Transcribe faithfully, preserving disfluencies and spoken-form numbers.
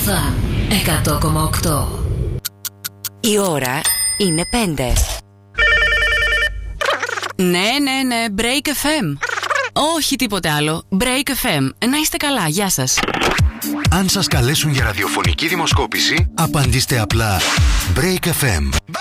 Φαν εκατό κόμμα οκτώ. Η ώρα είναι πέντε. Ναι, ναι, ναι, Break εφ εμ. Όχι τίποτε άλλο. Break εφ εμ. Να είστε καλά, γεια σας. Αν σας καλέσουν για ραδιοφωνική δημοσκόπηση, απαντήστε απλά Break εφ εμ.